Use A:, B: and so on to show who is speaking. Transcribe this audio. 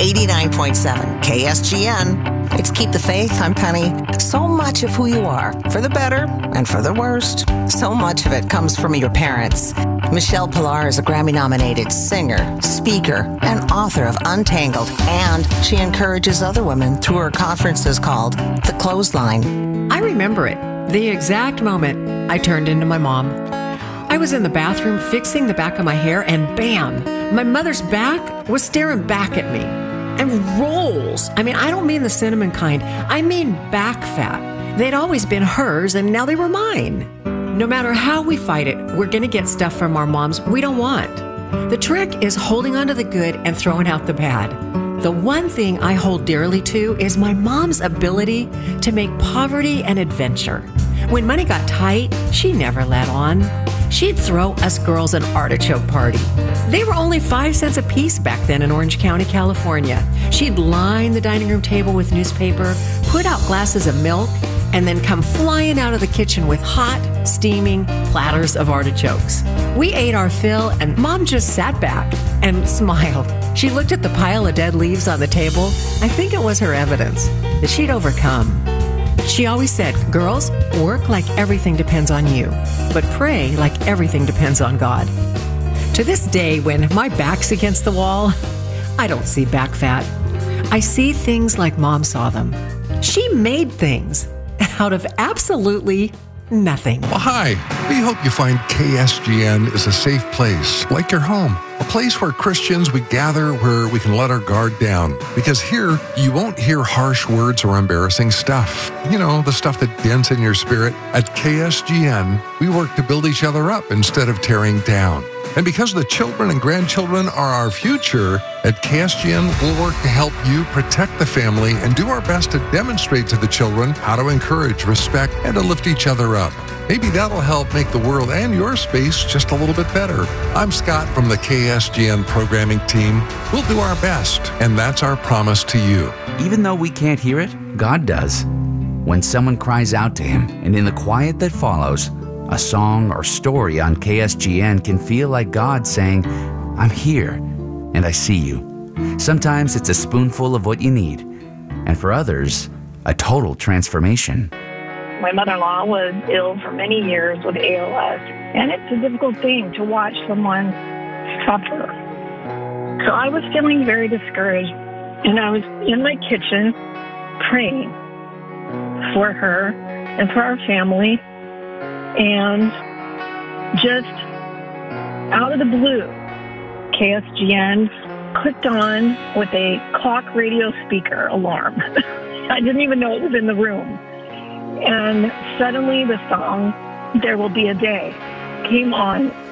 A: 89.7 KSGN. It's Keep the Faith. I'm Penny. So much of who you are, for the better and for the worst, so much of it comes from your parents. Michelle Pilar is a Grammy-nominated singer, speaker, and author of Untangled, and she encourages other women through her conferences called The Clothesline.
B: I remember it, the exact moment I turned into my mom. I was in the bathroom fixing the back of my hair, and bam, my mother's back was staring back at me. And rolls. I mean, I don't mean the cinnamon kind. I mean back fat. They'd always been hers, and now they were mine. No matter how we fight it, we're going to get stuff from our moms we don't want. The trick is holding on to the good and throwing out the bad. The one thing I hold dearly to is my mom's ability to make poverty an adventure. When money got tight, she never let on. She'd throw us girls an artichoke party. They were only 5 cents a piece back then in Orange County, California. She'd line the dining room table with newspaper, put out glasses of milk, and then come flying out of the kitchen with hot, steaming platters of artichokes. We ate our fill, and Mom just sat back and smiled. She looked at the pile of dead leaves on the table. I think it was her evidence that she'd overcome. She always said, girls, work like everything depends on you, but pray like everything depends on God. To this day, when my back's against the wall, I don't see back fat. I see things like Mom saw them. She made things out of absolutely nothing.
C: Well, hi. We hope you find KSGN is a safe place, like your home. A place where Christians, we gather, where we can let our guard down. Because here, you won't hear harsh words or embarrassing stuff. You know, the stuff that dents in your spirit. At KSGN, we work to build each other up instead of tearing down. And because the children and grandchildren are our future, at KSGN, we'll work to help you protect the family and do our best to demonstrate to the children how to encourage, respect, and to lift each other up. Maybe that'll help make the world and your space just a little bit better. I'm Scott from the KSGN programming team. We'll do our best, and that's our promise to you.
D: Even though we can't hear it, God does. When someone cries out to Him, and in the quiet that follows, a song or story on KSGN can feel like God saying, I'm here, and I see you. Sometimes it's a spoonful of what you need, and for others, a total transformation.
E: My mother-in-law was ill for many years with ALS, and it's a difficult thing to watch someone suffer. So I was feeling very discouraged, and I was in my kitchen praying for her and for our family, and just out of the blue, KSGN clicked on with a clock radio speaker alarm. I didn't even know it was in the room. And suddenly the song, There Will Be a Day, came on